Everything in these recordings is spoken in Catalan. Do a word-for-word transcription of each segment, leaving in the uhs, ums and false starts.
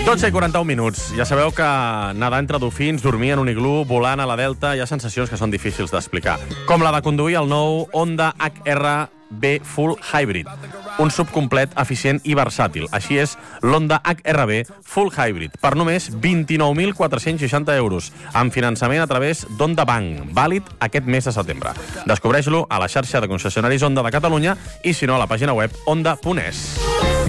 dotze i quaranta-un minuts. Ja sabeu que nedar entre dofins, dormir en un iglú, volant a la Delta, hi ha sensacions que són difícils d'explicar. Com la de conduir el nou Honda H R B Full Hybrid. Un sub complet, eficient i versàtil. Així és l'Honda H R B Full Hybrid, per només vint-i-nou mil quatre-cents seixanta euros, amb finançament a través d'Honda Bank, vàlid aquest mes de setembre. Descobreix-lo a la xarxa de concessionaris Honda de Catalunya i, si no, a la pàgina web honda punt es.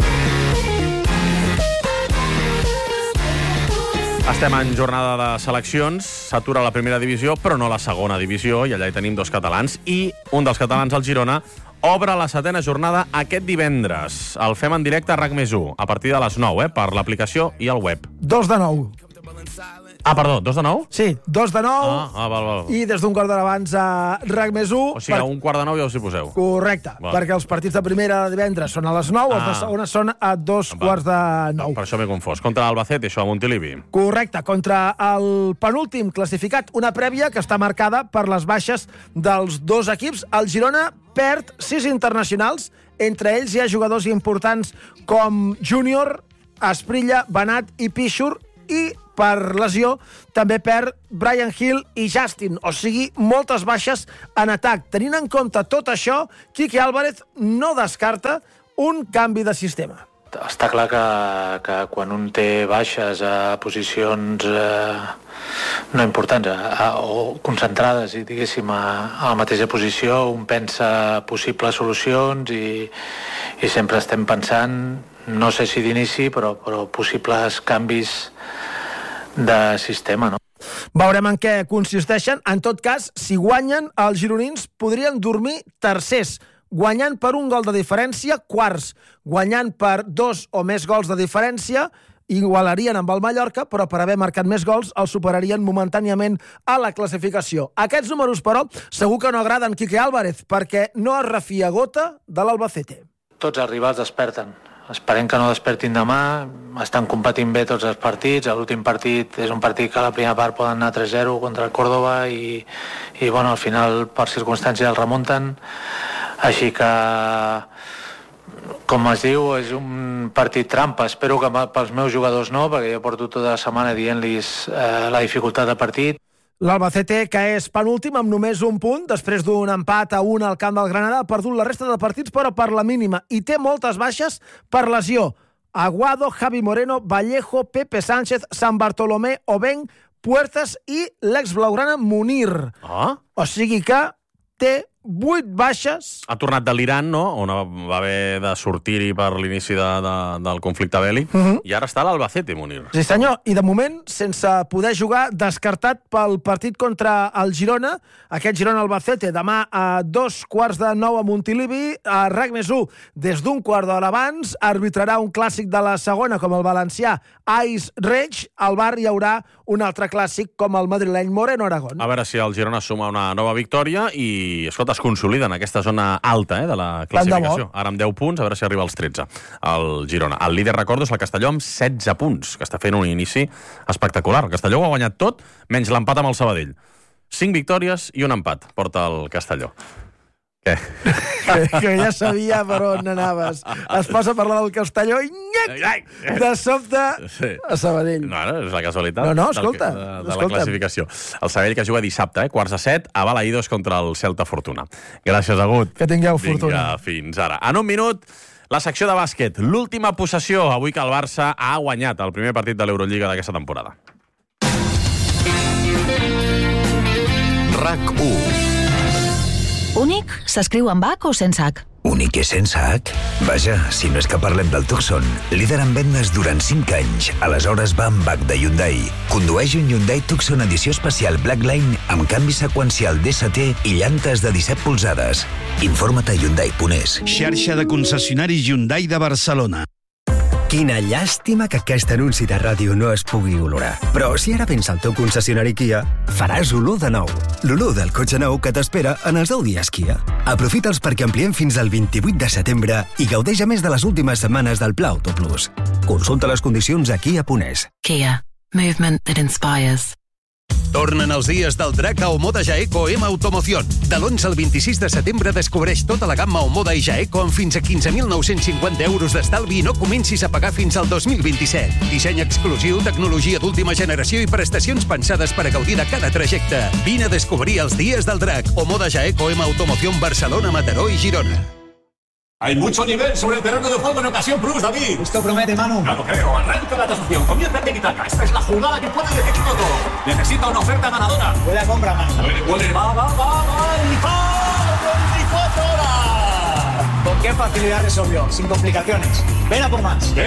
Estem en jornada de seleccions, s'atura la primera divisió, però no la segona divisió, i allà hi tenim dos catalans, i un dels catalans, el Girona, obre la setena jornada aquest divendres. El fem en directe a RAC més u, a partir de les nou, eh, per l'aplicació i el web. Dos de nou. Ah, perdó, dos de nou? Sí, dos de nou, ah, ah, val, val. I des d'un quart d'hora abans a RAC més u. O sigui, per... a un quart de nou ja us hi poseu. Correcte, val. Perquè els partits de primera de divendres són a les nou, ah. els de segona són a dos val. quarts de nou. Per això m'he confós. Contra l'Albacete, això, a Montilivi. Correcte, contra el penúltim classificat, una prèvia que està marcada per les baixes dels dos equips. El Girona perd sis internacionals, entre ells hi ha jugadors importants com Júnior, Asprilla, Benat i Pichur, i per lesió també perd Brian Hill i Justin, o sigui, moltes baixes en atac. Tenint en compte tot això, Quique Álvarez no descarta un canvi de sistema. Està clar que, que quan un té baixes a posicions eh, no importants a, a, o concentrades, i diguéssim, a, a la mateixa posició, un pensa possibles solucions i, i sempre estem pensant, no sé si d'inici, però, però possibles canvis de sistema, no? Veurem en què consisteixen. En tot cas, si guanyen, els gironins podrien dormir tercers, guanyant per un gol de diferència, quarts, guanyant per dos o més gols de diferència, igualarien amb el Mallorca, però per haver marcat més gols el superarien momentàniament a la classificació. Aquests números, però, segur que no agraden Quique Álvarez, perquè no es refia gota de l'Albacete. Tots els rivals desperten. Esperem que no despertin demà, estan competint bé tots els partits, l'últim partit és un partit que a la primera part poden anar tres zero contra el Córdoba i, i bueno, al final per circumstàncies el remunten, així que, com es diu, és un partit trampa. Espero que pels meus jugadors no, perquè jo porto tota la setmana dient-los eh, la dificultat del partit. L'Albacete, que és penúltim amb només un punt, després d'un empat a un al camp del Granada, ha perdut la resta de partits, però per la mínima, i té moltes baixes per lesió. Aguado, Javi Moreno, Vallejo, Pepe Sánchez, San Bartolomé, Obeng, Puertas i l'ex-blaugrana Munir. Ah? O sigui que té vuit baixes. Ha tornat de l'Iran, no?, on va haver de sortir-hi per l'inici de, de, del conflicte bèl·lic, uh -huh. i ara està a l'Albacete, Munir. Sí, senyor, i de moment, sense poder jugar, descartat pel partit contra el Girona, aquest Girona-Albacete, demà a dos quarts de nou a Montilivi, a RAC més u, des d'un quart d'hora abans, arbitrarà un clàssic de la segona, com el valencià Ais Reig. Al bar hi haurà un altre clàssic, com el madrileny Moreno Aragón. A veure si el Girona suma una nova victòria i, escolta, es consolida en aquesta zona alta, eh, de la classificació. Ara amb deu punts, a veure si arriba als tretze, el Girona. El líder, recordo, és el Castelló amb setze punts, que està fent un inici espectacular. El Castelló ho ha guanyat tot, menys l'empat amb el Sabadell. Cinc victòries i un empat porta el Castelló. Què? Que, que ja sabia per on anaves. Es posa a parlar del Castelló i nyec! De sobte sí. a Sabadell. No, no, és la casualitat. No, no, escolta. De, de escolta. la classificació. El Sabadell que juga dissabte, eh, quarts a set, a Balaïdos contra el Celta Fortuna. Gràcies, Agut. Que tingueu fortuna. Vinga, fins ara. En un minut, la secció de bàsquet. L'última possessió, avui que el Barça ha guanyat el primer partit de l'Eurolliga d'aquesta temporada. RAC u. Únic s'escriu amb H o sense H? Únic i sense H? Vaja, si no és que parlem del Tucson, líder en vendes durant cinc anys. Aleshores va amb H de Hyundai. Condueix un Hyundai Tucson edició especial Blackline amb canvi seqüencial D S T i llantes de disset polzades. Informa't a hyundai punt es. Xarxa de concessionaris Hyundai de Barcelona. Quina llàstima que aquest anunci de ràdio no es pugui olorar. Però si ara vens al teu concessionari Kia, faràs olor de nou. L'olor del cotxe nou que t'espera en els deu dies Kia. Aprofita'ls perquè ampliem fins al vint-i-vuit de setembre i gaudeix a més de les últimes setmanes del Pla Auto Plus. Consulta les condicions a kia punt es. Kia. Movement that inspires. Tornen els dies del drac a Omoda Jaeco M Automoción. De l'onze al vint-i-sis de setembre descobreix tota la gamma Omoda i Jaeco amb fins a quinze mil nou-cents cinquanta euros d'estalvi i no comencis a pagar fins al dos mil vint-i-set. Disseny exclusiu, tecnologia d'última generació i prestacions pensades per a gaudir de cada trajecte. Vine a descobrir els dies del drac. Omoda Jaeco M Automoción Barcelona, Mataró i Girona. Hay mucho nivel sobre el terreno de juego en Ocasión Plus, David. Esto promete, Manu. No lo creo. Arranca la tasación. Comienza el tiki-taka. Esta es la jugada que puede decidir todo. Necesita una oferta ganadora. Buena compra, Manu. Puede, puede. Va, va, va, va. Y va. veinticuatro horas. ¿Con qué facilidad resolvió? Sin complicaciones. Ven a por más.